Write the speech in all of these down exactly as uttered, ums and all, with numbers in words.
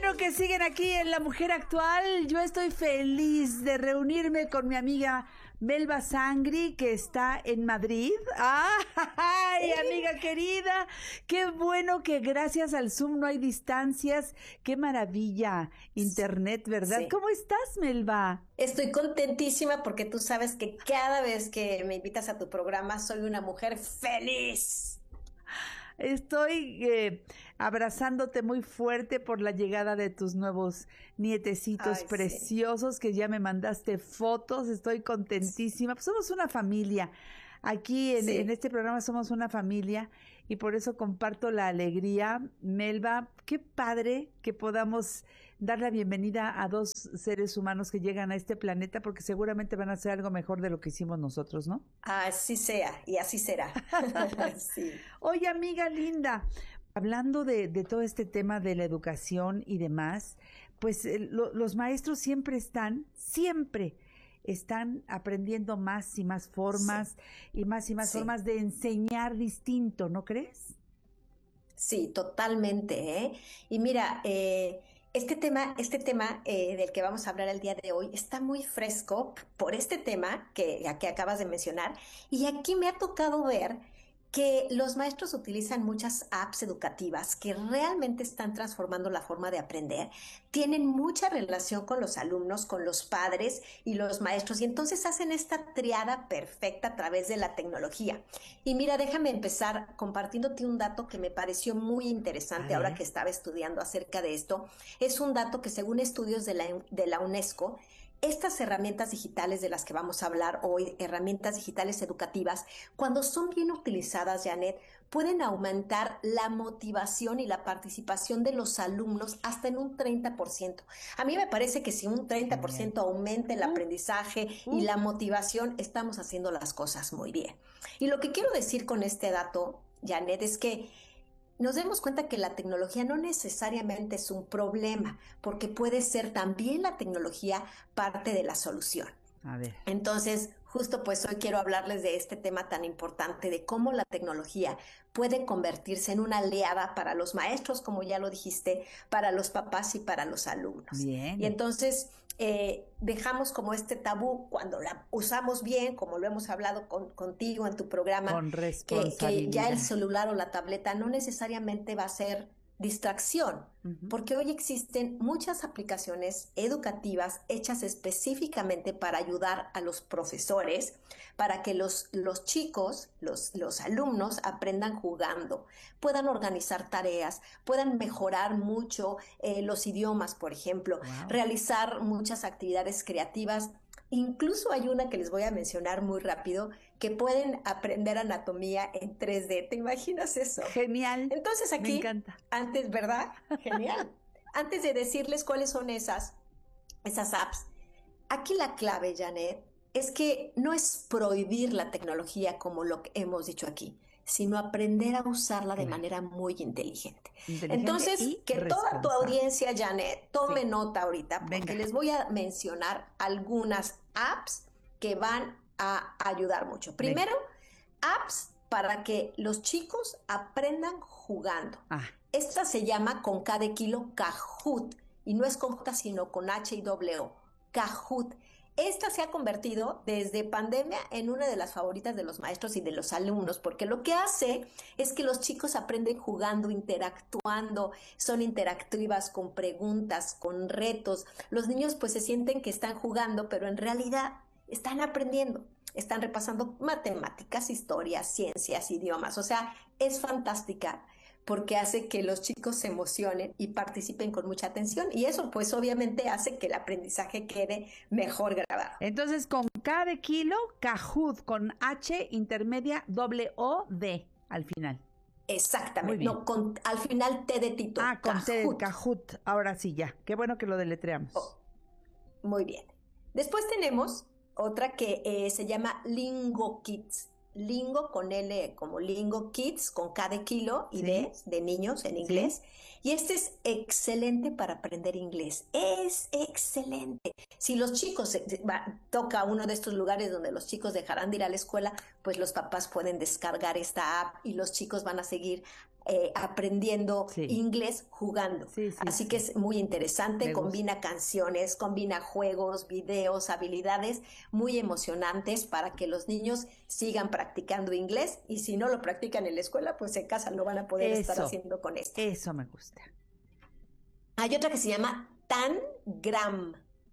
bueno que siguen aquí en La Mujer Actual. Yo estoy feliz de reunirme con mi amiga Melba Sangri, que está en Madrid. ¡Ay, amiga querida! ¡Qué bueno que gracias al Zoom no hay distancias! ¡Qué maravilla! Internet, ¿verdad? Sí. ¿Cómo estás, Melba? Estoy contentísima porque tú sabes que cada vez que me invitas a tu programa soy una mujer feliz. Estoy eh, abrazándote muy fuerte por la llegada de tus nuevos nietecitos Ay, preciosos, sí, que ya me mandaste fotos. Estoy contentísima. Pues somos una familia. Aquí en, sí. en este programa somos una familia y por eso comparto la alegría. Melba, qué padre que podamos dar la bienvenida a dos seres humanos que llegan a este planeta, porque seguramente van a hacer algo mejor de lo que hicimos nosotros, ¿no? Así sea, y así será. Sí. Oye, amiga linda, hablando de, de todo este tema de la educación y demás, pues eh, lo, los maestros siempre están, siempre están aprendiendo más y más formas, sí, y más y más sí. formas de enseñar distinto, ¿no crees? Sí, totalmente, ¿eh? Y mira, eh, este tema, este tema eh, del que vamos a hablar el día de hoy está muy fresco por este tema que, que acabas de mencionar. Y aquí me ha tocado ver que los maestros utilizan muchas apps educativas que realmente están transformando la forma de aprender, tienen mucha relación con los alumnos, con los padres y los maestros, y entonces hacen esta triada perfecta a través de la tecnología. Y mira, déjame empezar compartiéndote un dato que me pareció muy interesante ahora que estaba estudiando acerca de esto. Es un dato que, según estudios de la, de la UNESCO, estas herramientas digitales de las que vamos a hablar hoy, herramientas digitales educativas, cuando son bien utilizadas, Janet, pueden aumentar la motivación y la participación de los alumnos hasta en un treinta por ciento. A mí me parece que si un treinta por ciento aumenta el aprendizaje y la motivación, estamos haciendo las cosas muy bien. Y lo que quiero decir con este dato, Janet, es que nos demos cuenta que la tecnología no necesariamente es un problema, porque puede ser también la tecnología parte de la solución. A ver. Entonces, justo pues hoy quiero hablarles de este tema tan importante, de cómo la tecnología puede convertirse en una aliada para los maestros, como ya lo dijiste, para los papás y para los alumnos. Bien. Y entonces eh, dejamos como este tabú cuando la usamos bien, como lo hemos hablado con, contigo en tu programa, con responsabilidad. Que, que ya el celular o la tableta no necesariamente va a ser distracción, uh-huh, porque hoy existen muchas aplicaciones educativas hechas específicamente para ayudar a los profesores, para que los, los chicos, los, los alumnos aprendan jugando, puedan organizar tareas, puedan mejorar mucho eh, los idiomas, por ejemplo, wow, realizar muchas actividades creativas. Incluso hay una que les voy a mencionar muy rápido, que pueden aprender anatomía en tres D. ¿Te imaginas eso? Genial. Entonces aquí, me encanta. Antes, ¿verdad? Genial. Antes de decirles cuáles son esas, esas apps, aquí la clave, Janet, es que no es prohibir la tecnología como lo que hemos dicho aquí, sino aprender a usarla de manera muy inteligente. inteligente Entonces, que toda tu audiencia, Janet, tome sí. nota ahorita, porque Venga. les voy a mencionar algunas apps que van a ayudar mucho. Primero, Venga. apps para que los chicos aprendan jugando. Ah. Esta se llama con K de kilo Kahoot, y no es con J, sino con H y doble O, Kahoot. Esta se ha convertido desde pandemia en una de las favoritas de los maestros y de los alumnos, porque lo que hace es que los chicos aprenden jugando, interactuando, son interactivas con preguntas, con retos. Los niños pues se sienten que están jugando, pero en realidad están aprendiendo, están repasando matemáticas, historias, ciencias, idiomas. O sea, es fantástica, porque hace que los chicos se emocionen y participen con mucha atención, y eso pues obviamente hace que el aprendizaje quede mejor grabado. Entonces, con K de kilo, Kahoot, con H intermedia, doble O, D al final. Exactamente, no, con, al final T de Tito. Ah, con Kahoot. T de Kahoot, ahora sí ya, qué bueno que lo deletreamos. Oh, muy bien. Después tenemos otra que eh, se llama Lingo Kids. Lingo con L como Lingo Kids, con K de kilo y sí. D de niños en inglés. Sí. Y este es excelente para aprender inglés. Es excelente. Si los chicos, eh, va, toca uno de estos lugares donde los chicos dejarán de ir a la escuela, pues los papás pueden descargar esta app y los chicos van a seguir eh, aprendiendo sí. inglés jugando. Sí, sí, Así sí. que es muy interesante, Me combina gusta. canciones, combina juegos, videos, habilidades muy emocionantes para que los niños sigan practicando inglés y si no lo practican en la escuela, pues en casa lo van a poder estar Eso, haciendo con esto. eso me gusta. Hay otra que se llama Tangram.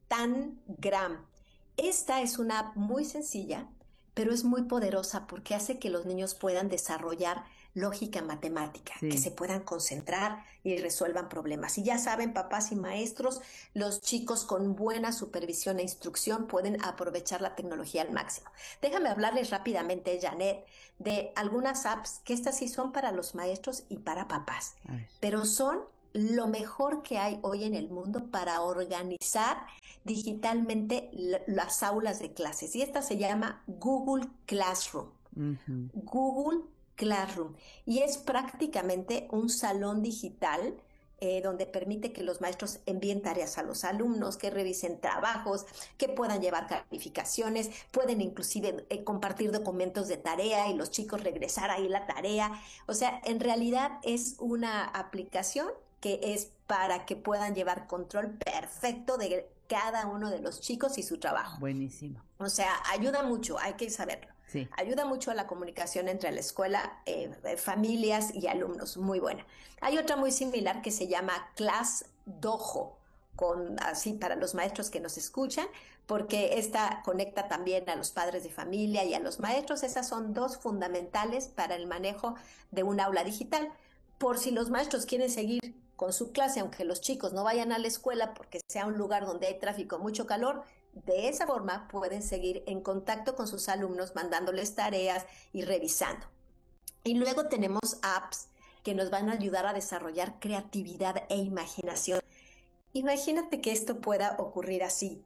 Tangram. Esta es una app muy sencilla, pero es muy poderosa porque hace que los niños puedan desarrollar lógica matemática, Sí. que se puedan concentrar y resuelvan problemas. Y ya saben, papás y maestros, los chicos con buena supervisión e instrucción pueden aprovechar la tecnología al máximo. Déjame hablarles rápidamente, Janet, de algunas apps que estas sí son para los maestros y para papás, A ver. pero son lo mejor que hay hoy en el mundo para organizar digitalmente l- las aulas de clases. Y esta se llama Google Classroom. Ujú. Google Classroom. Y es prácticamente un salón digital eh, donde permite que los maestros envíen tareas a los alumnos, que revisen trabajos, que puedan llevar calificaciones, pueden inclusive eh, compartir documentos de tarea y los chicos regresar ahí la tarea. O sea, en realidad es una aplicación que es para que puedan llevar control perfecto de cada uno de los chicos y su trabajo. Buenísimo. O sea, ayuda mucho, hay que saberlo. Sí. Ayuda mucho a la comunicación entre la escuela, eh, eh, familias y alumnos, muy buena. Hay otra muy similar que se llama Class Dojo, con, así para los maestros que nos escuchan, porque esta conecta también a los padres de familia y a los maestros. Esas son dos fundamentales para el manejo de un aula digital. Por si los maestros quieren seguir con su clase, aunque los chicos no vayan a la escuela porque sea un lugar donde hay tráfico, mucho calor, de esa forma pueden seguir en contacto con sus alumnos, mandándoles tareas y revisando. Y luego tenemos apps que nos van a ayudar a desarrollar creatividad e imaginación. Imagínate que esto pueda ocurrir así.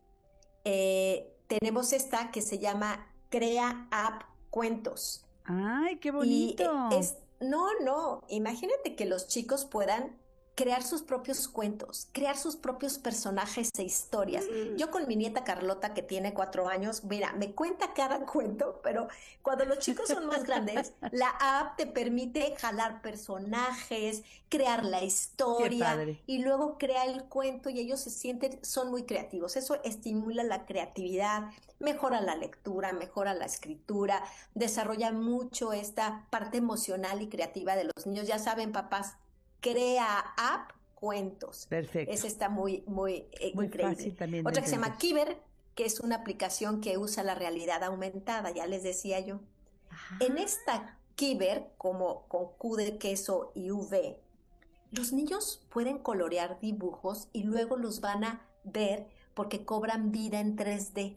Eh, tenemos esta que se llama Crea App Cuentos. ¡Ay, qué Y bonito! eh, es, no, no, imagínate que los chicos puedan crear sus propios cuentos, crear sus propios personajes e historias. Yo con mi nieta Carlota, que tiene cuatro años, mira, me cuenta cada cuento, pero cuando los chicos son más grandes, la app te permite jalar personajes, crear la Qué historia padre. y luego crea el cuento y ellos se sienten, son muy creativos. Eso estimula la creatividad, mejora la lectura, mejora la escritura, desarrolla mucho esta parte emocional y creativa de los niños. Ya saben, papás, Crea App Cuentos. Perfecto. Esa está muy, muy, eh, Muy increíble. fácil también de Otra que se llama entender. Kiver, que es una aplicación que usa la realidad aumentada, ya les decía yo. Ajá. En esta Kiver, como con Q de queso y V, los niños pueden colorear dibujos y luego los van a ver porque cobran vida en tres D.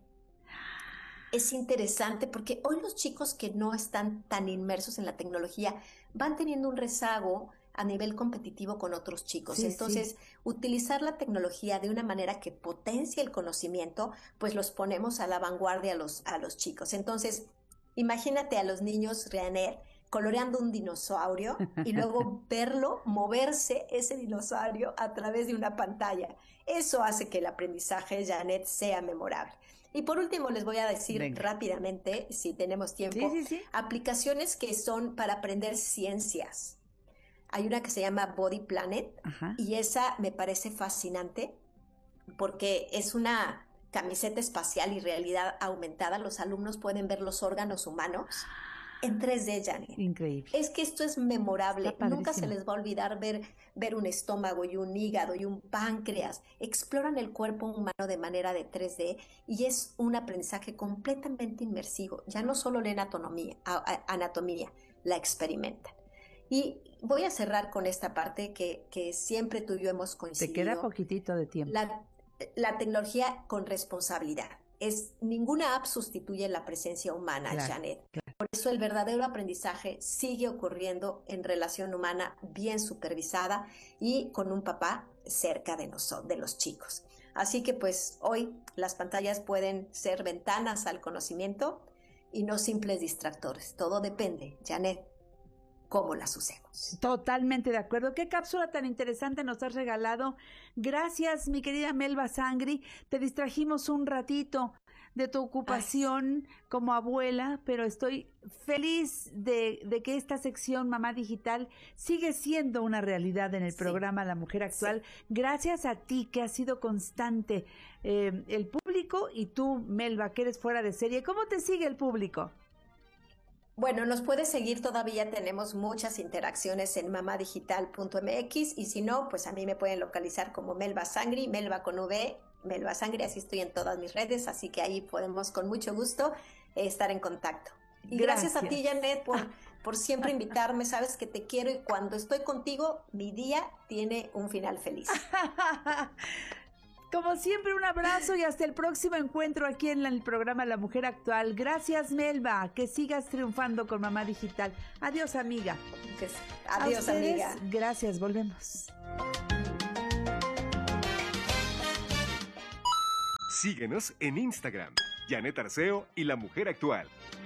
Es interesante porque hoy los chicos que no están tan inmersos en la tecnología van teniendo un rezago a nivel competitivo con otros chicos. Sí, Entonces, sí. utilizar la tecnología de una manera que potencie el conocimiento, pues los ponemos a la vanguardia a los, a los chicos. Entonces, imagínate a los niños, Reaner, coloreando un dinosaurio y luego verlo moverse ese dinosaurio a través de una pantalla. Eso hace que el aprendizaje, Janet, sea memorable. Y por último les voy a decir Venga. rápidamente, si tenemos tiempo, Sí, sí, sí. aplicaciones que son para aprender ciencias. Hay una que se llama Body Planet Ajá. y esa me parece fascinante porque es una camiseta espacial y realidad aumentada. Los alumnos pueden ver los órganos humanos en tres D, Janet. Increíble. Es que esto es memorable. Está Nunca se padrísimo. les va a olvidar ver, ver un estómago y un hígado y un páncreas. Exploran el cuerpo humano de manera de tres D y es un aprendizaje completamente inmersivo. Ya no solo leen anatomía, a- a- anatomía, la experimentan. Y voy a cerrar con esta parte que, que siempre tú y yo hemos Te queda coincidido. poquitito de tiempo. La, la tecnología con responsabilidad. Es, ninguna app sustituye la presencia humana, Claro, Janet. Por eso el verdadero aprendizaje sigue ocurriendo en relación humana bien supervisada y con un papá cerca de, nosotros, de los chicos. Así que pues hoy las pantallas pueden ser ventanas al conocimiento y no simples distractores. Todo depende, Janet, cómo las usemos. Totalmente de acuerdo. Qué cápsula tan interesante nos has regalado. Gracias, mi querida Melba Sangri. Te distrajimos un ratito. de tu ocupación Ay. como abuela, pero estoy feliz de, de que esta sección Mamá Digital sigue siendo una realidad en el sí. programa La Mujer Actual, sí. gracias a ti que has sido constante, eh, el público y tú, Melba, que eres fuera de serie. ¿Cómo te sigue el público? Bueno, nos puedes seguir, todavía tenemos muchas interacciones en mamá digital punto m x y si no, pues a mí me pueden localizar como Melba Sangri, Melba con V, Melba Sangri, así estoy en todas mis redes, así que ahí podemos con mucho gusto eh, estar en contacto. Y gracias, gracias a ti, Janet, por, por siempre invitarme, sabes que te quiero y cuando estoy contigo, mi día tiene un final feliz. Como siempre, un abrazo y hasta el próximo encuentro aquí en el programa La Mujer Actual. Gracias, Melba, que sigas triunfando con Mamá Digital. Adiós, amiga. Pues, adiós, amiga. Gracias, volvemos. Síguenos en Instagram, Janet Arceo y La Mujer Actual.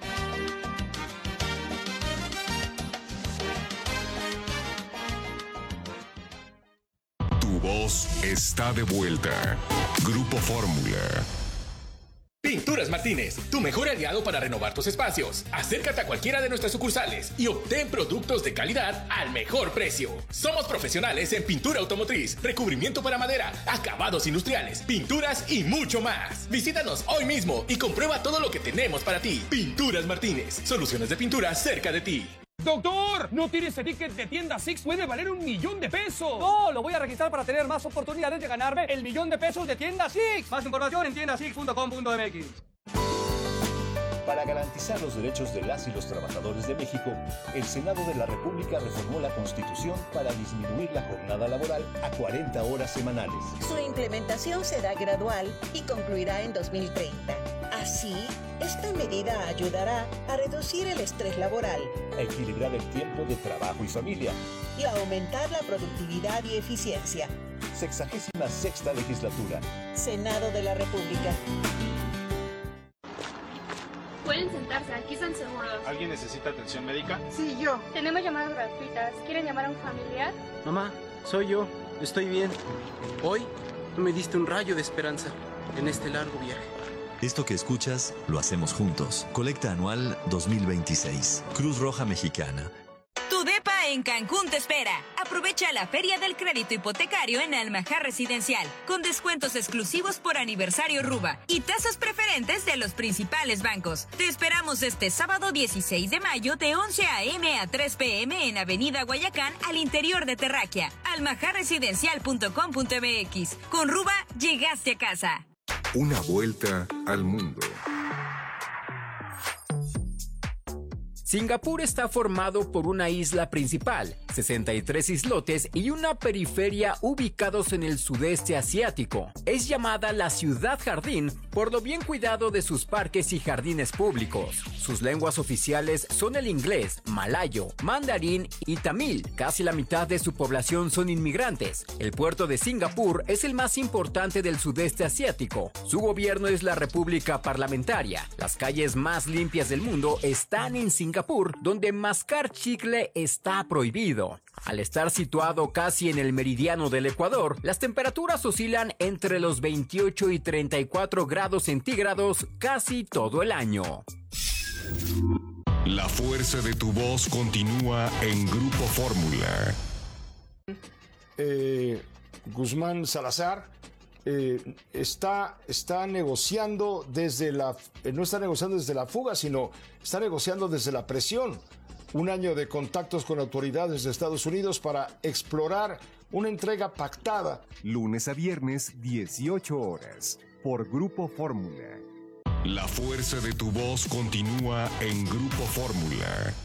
Voz está de vuelta. Grupo Fórmula. Pinturas Martínez, tu mejor aliado para renovar tus espacios. Acércate a cualquiera de nuestras sucursales y obtén productos de calidad al mejor precio. Somos profesionales en pintura automotriz, recubrimiento para madera, acabados industriales, pinturas y mucho más. Visítanos hoy mismo y comprueba todo lo que tenemos para ti. Pinturas Martínez, soluciones de pintura cerca de ti. ¡Doctor! ¿No tiene ese ticket de tienda Six? ¡Puede valer un millón de pesos! ¡No! Lo voy a registrar para tener más oportunidades de ganarme el millón de pesos de tienda Six. Más información en tienda six punto com punto m x. Para garantizar los derechos de las y los trabajadores de México, el Senado de la República reformó la Constitución para disminuir la jornada laboral a cuarenta horas semanales. Su implementación será gradual y concluirá en dos mil treinta. Así, esta medida ayudará a reducir el estrés laboral, a equilibrar el tiempo de trabajo y familia y a aumentar la productividad y eficiencia. Sexagésima sexta legislatura. Senado de la República. Pueden sentarse, aquí están seguros. ¿Alguien necesita atención médica? Sí, yo. Tenemos llamadas gratuitas. ¿Quieren llamar a un familiar? Mamá, soy yo. Estoy bien. Hoy me diste un rayo de esperanza en este largo viaje. Esto que escuchas, lo hacemos juntos. Colecta anual dos mil veintiséis. Cruz Roja Mexicana. Tu depa en Cancún te espera. Aprovecha la Feria del Crédito Hipotecario en Almajar Residencial, con descuentos exclusivos por aniversario Ruba y tasas preferentes de los principales bancos. Te esperamos este sábado dieciséis de mayo de once a eme a tres pe eme en Avenida Guayacán, al interior de Terráquea. almajar residencial punto com punto m x. Con Ruba llegaste a casa. Una vuelta al mundo. Singapur está formado por una isla principal, sesenta y tres islotes y una periferia ubicados en el sudeste asiático. Es llamada la ciudad jardín por lo bien cuidado de sus parques y jardines públicos. Sus lenguas oficiales son el inglés, malayo, mandarín y tamil. Casi la mitad de su población son inmigrantes. El puerto de Singapur es el más importante del sudeste asiático. Su gobierno es la República Parlamentaria. Las calles más limpias del mundo están en Singapur, donde mascar chicle está prohibido. Al estar situado casi en el meridiano del Ecuador, las temperaturas oscilan entre los veintiocho y treinta y cuatro grados centígrados casi todo el año. La fuerza de tu voz continúa en Grupo Fórmula. Eh, Guzmán Salazar eh, está, está negociando desde la, eh, no está negociando desde la fuga, sino está negociando desde la presión. Un año de contactos con autoridades de Estados Unidos para explorar una entrega pactada. Lunes a viernes, dieciocho horas, por Grupo Fórmula. La fuerza de tu voz continúa en Grupo Fórmula.